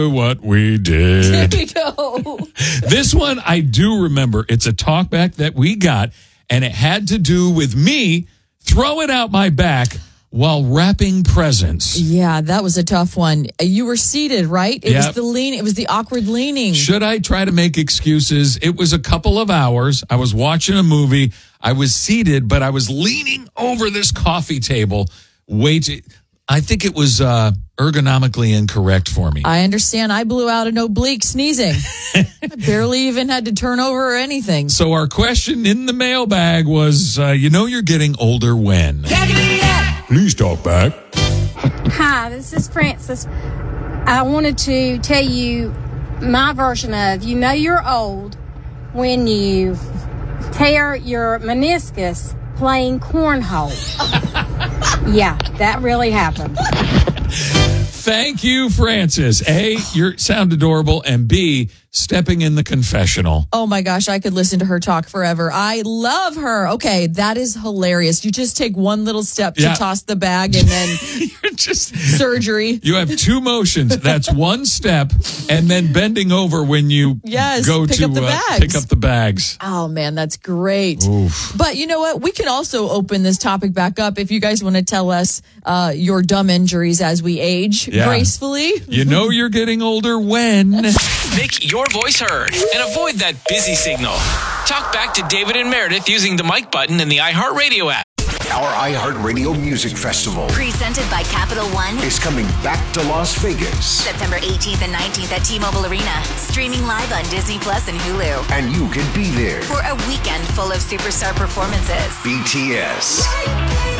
what we did. There we go. This one I do remember. It's a talkback that we got, and it had to do with me throwing out my back while wrapping presents. Yeah, that was a tough one. You were seated, right? It was the lean. It was the awkward leaning. Should I try to make excuses? It was a couple of hours. I was watching a movie. I was seated, but I was leaning over this coffee table. I think it was ergonomically incorrect for me. I understand. I blew out an oblique sneezing. I barely even had to turn over or anything. So our question in the mailbag was, you're getting older when? Please talk back. Hi, this is Francis. I wanted to tell you my version of you're old when you tear your meniscus playing cornhole. Yeah, that really happened. Thank you, Francis. A, you sound adorable, and B, stepping in the confessional. Oh my gosh, I could listen to her talk forever. I love her. Okay, that is hilarious. You just take one little step to toss the bag and then You're just surgery. You have two motions. That's one step, and then bending over when you go pick to up the bags. pick up the bags. Oh man, that's great. Oof. But you know what? We can also open this topic back up if you guys want to tell us your dumb injuries as we age gracefully. You know you're getting older when. Make your voice heard and avoid that busy signal. Talk back to David and Meredith using the mic button in the iHeartRadio app. Our iHeartRadio Music Festival, presented by Capital One, is coming back to Las Vegas. September 18th and 19th at T-Mobile Arena. Streaming live on Disney Plus and Hulu. And you can be there for a weekend full of superstar performances. BTS,